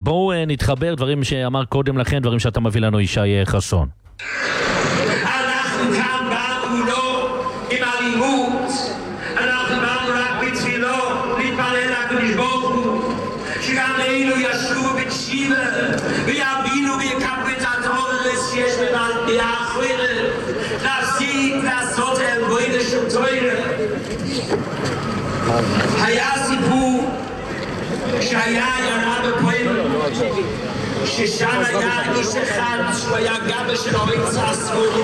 בואו נתחבר דברים שאמר קודם לכן, דברים שאתה מביא לנו ישי חסון. אנחנו כאן באנו לא עם אלימות, אנחנו באנו רק בתפילות, להתפלל לקדוש ברוך הוא, שגם אלו ישבו בתשיבה ויבינו ויקבלו את התורה שיש באחרת, להפסיק לעשות אלוהים של תורה. היה סיפור שהיה ירד בפועל ששם היה איש אחד שהוא היה גבר של אורץ הספור.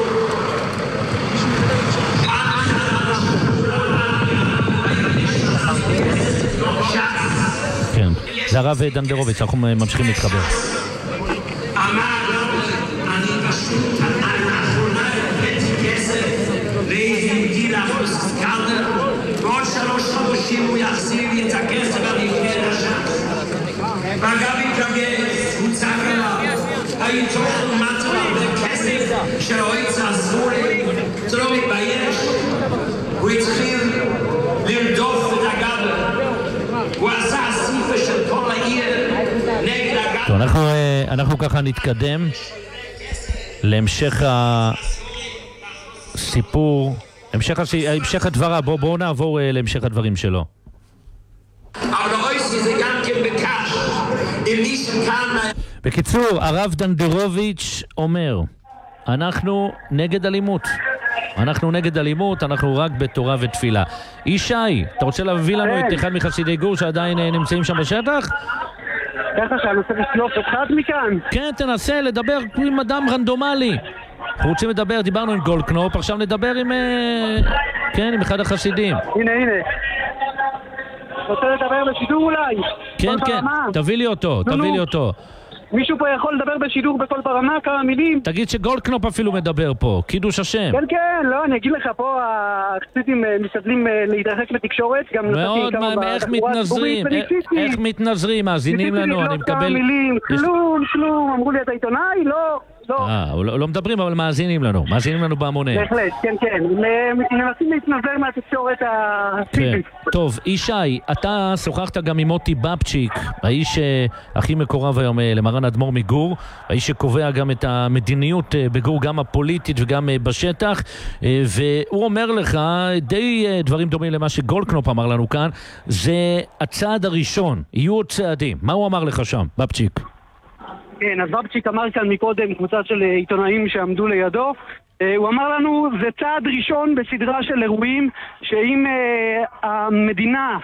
כן, זה הרב דנדרוביץ', אנחנו ממשיכים להתחבר. אמר לו, אני פשוט האחרונה הבאתי כסף לאיזה יהודי להכוס קלדר, בעוד 3 חודשים הוא יחזיר לי את הכסף ואני אקנה לשם. והגב התרגז, הוא צעק אליו, היתוך ומטו הרבה כסף של אורץ הספורי, זה לא מתבייש. הוא התחיל לרדוף את הגב, הוא עשה סיפה של כל העיר נגד הגב. טוב, אנחנו ככה נתקדם להמשך הסיפור, המשך הדברה. בואו נעבור להמשך הדברים שלו. אבל אויסי זה גם כן בקש, אם מי שכאן... בקיצור, הרב דנדרוביץ' אומר, אנחנו נגד אלימות. אנחנו נגד אלימות, אנחנו רק בתורה ותפילה. ישי, אתה רוצה להביא לנו את אחד מחסידי גור שעדיין נמצאים שם בשטח? ככה שאני רוצה לשלוף אחד מכאן? כן, תנסה לדבר עם אדם רנדומלי. אנחנו רוצים לדבר, דיברנו עם גולדקנופ, עכשיו נדבר עם... כן, עם אחד החסידים. הנה. רוצה לדבר בשידור אולי? כן, תביא לי אותו. מישהו פה יכול לדבר בשידור בכל ברמה כמה מילים? תגיד שגולדקנופ אפילו מדבר פה, קידוש השם. כן, לא, אני אגיד לך פה, החסידים משתדלים להתרחק לתקשורת, גם מאוד, איך מתנזרים, מאזינים לנו, אני מקבל... כלום, אמרו לי אתה עיתונאי? לא. לא מדברים, אבל מאזינים לנו בהמוני. בהחלט, כן, מנסים להתנזר מהתקשורת הפיזית. טוב, ישי, אתה שוחחת גם עם מוטי בבצ'יק, האיש הכי מקורב היום למרן אדמו"ר מגור, האיש שקובע גם את המדיניות בגור, גם הפוליטית וגם בשטח, והוא אומר לך די דברים דומים למה שגולדקנופ אמר לנו כאן, זה הצעד הראשון, יהיו עוד צעדים. מה הוא אמר לך שם, בבצ'יק? כן, אז בבצ'יק אמר כאן מקודם, קבוצה של עיתונאים שעמדו לידו, הוא אמר לנו, זה צעד ראשון בסדרה של אירועים, שאם המדינה,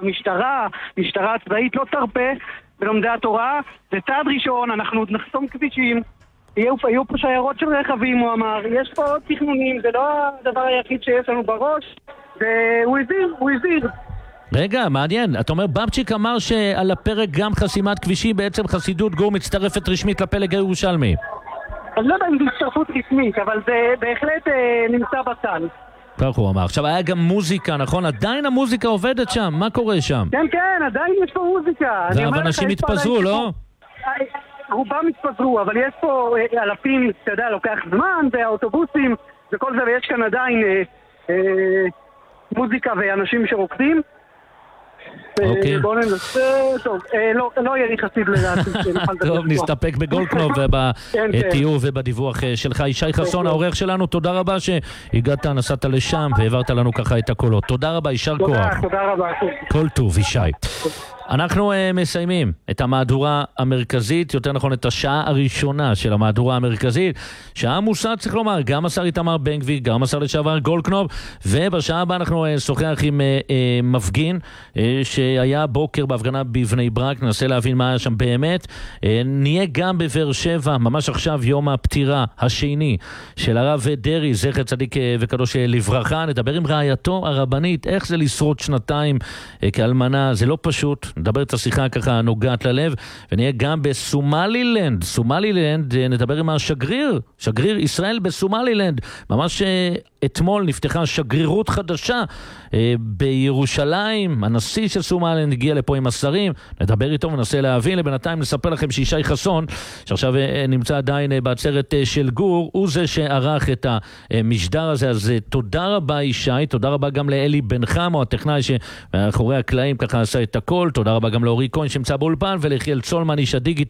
המשטרה הצבאית לא תרפה בלומדי התורה, זה צעד ראשון, אנחנו נחסום כבישים, יהיו פה שיירות של רכבים, הוא אמר, יש פה עוד תכנונים, זה לא הדבר היחיד שיש לנו בראש, והוא הזהיר. רגע, מעניין. אתה אומר, בבצ'יק אמר שעל הפרק גם חסימת כבישים, בעצם חסידות גור מצטרפת רשמית לפלג הירושלמי. אני לא יודע אם זה הצטרפות רשמית, אבל זה בהחלט נמצא בצל. כך הוא אמר. עכשיו, היה גם מוזיקה, נכון? עדיין המוזיקה עובדת שם? מה קורה שם? כן, עדיין יש פה מוזיקה. ואנשים התפזרו, לא? רובם התפזרו, אבל יש פה אלפים, אתה יודע, לוקח זמן, והאוטובוסים וכל זה, ויש כאן עדיין מוזיקה ואנשים שרוקדים. בואו ננסה, טוב, לא יהיה לי חסיד לדעתי. טוב, נסתפק בגולדקנופ ובתיאור ובדיווח שלך. ישי חסון, העורך שלנו, תודה רבה שהגעת, נסעת לשם והעברת לנו ככה את הקולות. תודה רבה, יישר כוח. תודה רבה. כל טוב, ישי. אנחנו מסיימים את המהדורה המרכזית, יותר נכון את השעה הראשונה של המהדורה המרכזית, שעה עמוסה, צריך לומר, גם השר איתמר בן גביר, גם השר לשעבר גולדקנופ, ובשעה הבאה אנחנו שוחח עם מפגין שהיה בוקר בהפגנה בבני ברק, ננסה להבין מה היה שם באמת. נהיה גם בבאר שבע, ממש עכשיו יום הפטירה השני של הרב דרעי, זכר צדיק וקדוש לברכה. נדבר עם רעייתו הרבנית, איך זה לשרוד שנתיים כאלמנה, זה לא פשוט. נדבר את השיחה ככה נוגעת ללב, ונהיה גם בסומלילנד. סומלילנד, נדבר עם השגריר, שגריר ישראל בסומלילנד. ממש אתמול נפתחה שגרירות חדשה בירושלים. הנשיא של סומלילנד הגיע לפה עם השרים, נדבר איתו וננסה להבין. לבינתיים נספר לכם שישי חסון, שעכשיו נמצא עדיין בעצרת של גור, הוא זה שערך את המשדר הזה. אז תודה רבה ישי, תודה רבה גם לאלי בן חמו, הטכנאי שמאחורי הקלעים ככה עשה את הכל, תודה רבה גם לאורי כהן שנמצא באולפן, ולחיאל צולמן איש הדיגיטל.